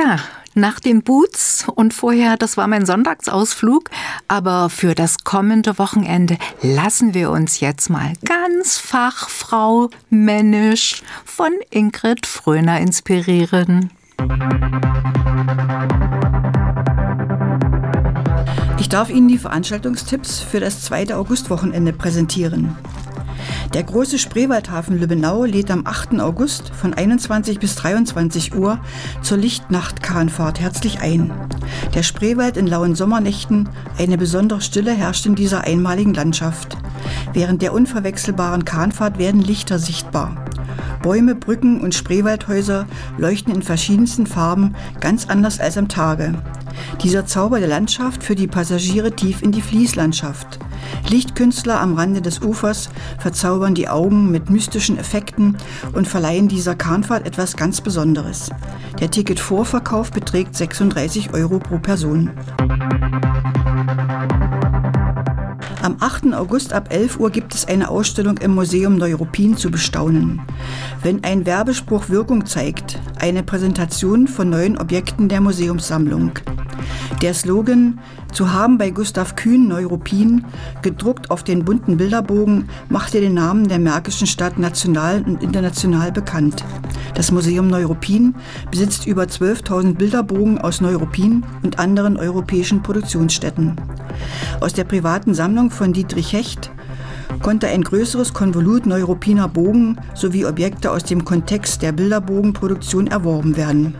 Ja, nach den Boots und vorher, das war mein Sonntagsausflug, aber für das kommende Wochenende lassen wir uns jetzt mal ganz fachfraumännisch von Ingrid Fröner inspirieren. Ich darf Ihnen die Veranstaltungstipps für das 2. Augustwochenende präsentieren. Der große Spreewaldhafen Lübbenau lädt am 8. August von 21 bis 23 Uhr zur Lichtnacht-Kahnfahrt herzlich ein. Der Spreewald in lauen Sommernächten, eine besondere Stille herrscht in dieser einmaligen Landschaft. Während der unverwechselbaren Kahnfahrt werden Lichter sichtbar. Bäume, Brücken und Spreewaldhäuser leuchten in verschiedensten Farben, ganz anders als am Tage. Dieser Zauber der Landschaft führt die Passagiere tief in die Fließlandschaft. Lichtkünstler am Rande des Ufers verzaubern die Augen mit mystischen Effekten und verleihen dieser Kahnfahrt etwas ganz Besonderes. Der Ticketvorverkauf beträgt 36 € pro Person. Am 8. August ab 11 Uhr gibt es eine Ausstellung im Museum Neuruppin zu bestaunen. Wenn ein Werbespruch Wirkung zeigt, eine Präsentation von neuen Objekten der Museumssammlung. Der Slogan „Zu haben bei Gustav Kühn Neuruppin", gedruckt auf den bunten Bilderbogen, machte den Namen der märkischen Stadt national und international bekannt. Das Museum Neuruppin besitzt über 12.000 Bilderbogen aus Neuruppin und anderen europäischen Produktionsstätten. Aus der privaten Sammlung von Dietrich Hecht konnte ein größeres Konvolut Neuruppiner Bogen sowie Objekte aus dem Kontext der Bilderbogenproduktion erworben werden.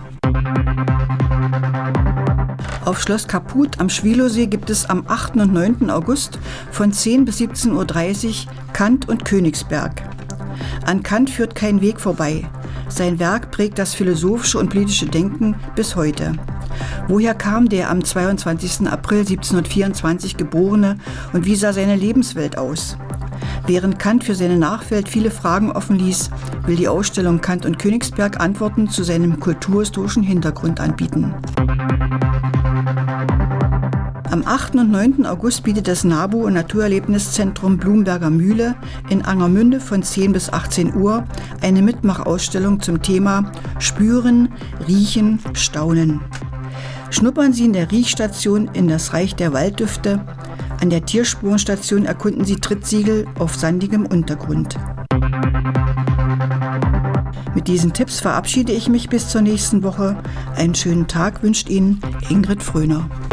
Auf Schloss Kaput am Schwielowsee gibt es am 8. und 9. August von 10 bis 17.30 Uhr Kant und Königsberg. An Kant führt kein Weg vorbei. Sein Werk prägt das philosophische und politische Denken bis heute. Woher kam der am 22. April 1724 Geborene und wie sah seine Lebenswelt aus? Während Kant für seine Nachwelt viele Fragen offen ließ, will die Ausstellung Kant und Königsberg Antworten zu seinem kulturhistorischen Hintergrund anbieten. Am 8. und 9. August bietet das NABU und Naturerlebniszentrum Blumberger Mühle in Angermünde von 10 bis 18 Uhr eine Mitmachausstellung zum Thema Spüren, Riechen, Staunen. Schnuppern Sie in der Riechstation in das Reich der Walddüfte. An der Tierspurenstation erkunden Sie Trittsiegel auf sandigem Untergrund. Mit diesen Tipps verabschiede ich mich bis zur nächsten Woche. Einen schönen Tag wünscht Ihnen Ingrid Fröner.